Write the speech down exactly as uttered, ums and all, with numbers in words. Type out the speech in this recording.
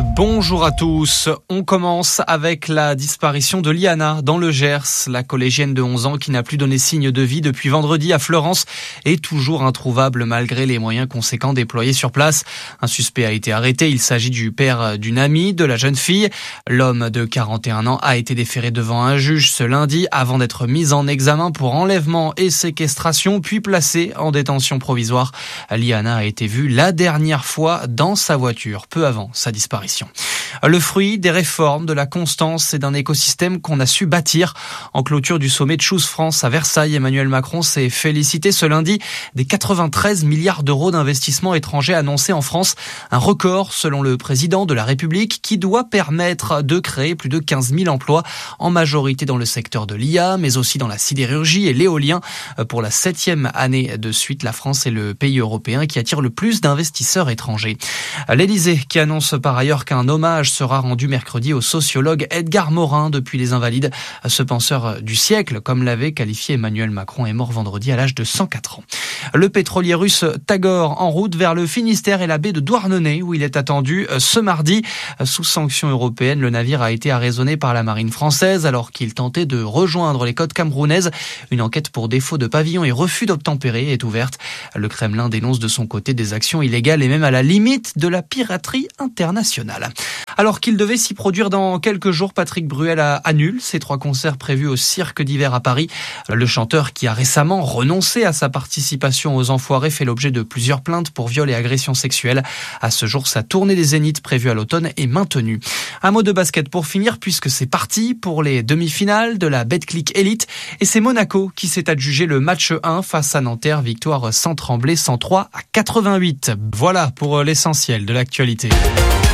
Bonjour à tous. On commence avec la disparition de Liana dans le Gers. La collégienne de onze ans qui n'a plus donné signe de vie depuis vendredi à Fleurance est toujours introuvable malgré les moyens conséquents déployés sur place. Un suspect a été arrêté. Il s'agit du père d'une amie de la jeune fille. L'homme de quarante et un ans a été déféré devant un juge ce lundi avant d'être mis en examen pour enlèvement et séquestration puis placé en détention provisoire. Liana a été vue la dernière fois dans sa voiture peu avant sa disparition. Le fruit des réformes, de la constance et d'un écosystème qu'on a su bâtir. En clôture du sommet de Choose France à Versailles, Emmanuel Macron s'est félicité ce lundi des quatre-vingt-treize milliards d'euros d'investissements étrangers annoncés en France. Un record selon le président de la République qui doit permettre de créer plus de quinze mille emplois, en majorité dans le secteur de l'I A, mais aussi dans la sidérurgie et l'éolien. Pour la septième année de suite, la France est le pays européen qui attire le plus d'investisseurs étrangers. L'Élysée qui annonce par ailleurs qu'un hommage sera rendu mercredi au sociologue Edgar Morin depuis les Invalides. Ce penseur du siècle, comme l'avait qualifié Emmanuel Macron, est mort vendredi à l'âge de cent quatre ans. Le pétrolier russe Tagor en route vers le Finistère et la baie de Douarnenez où il est attendu ce mardi. Sous sanction européenne, le navire a été arraisonné par la marine française alors qu'il tentait de rejoindre les côtes camerounaises. Une enquête pour défaut de pavillon et refus d'obtempérer est ouverte. Le Kremlin dénonce de son côté des actions illégales et même à la limite de la piraterie internationale. Alors qu'il devait s'y produire dans quelques jours, Patrick Bruel annule ses trois concerts prévus au Cirque d'hiver à Paris. Le chanteur qui a récemment renoncé à sa participation aux Enfoirés fait l'objet de plusieurs plaintes pour viol et agression sexuelle. À ce jour, sa tournée des Zéniths prévue à l'automne est maintenue. Un mot de basket pour finir puisque c'est parti pour les demi-finales de la Betclic Elite et c'est Monaco qui s'est adjugé le match un face à Nanterre, victoire sans trembler cent trois à quatre-vingt-huit. Voilà pour l'essentiel de l'actualité.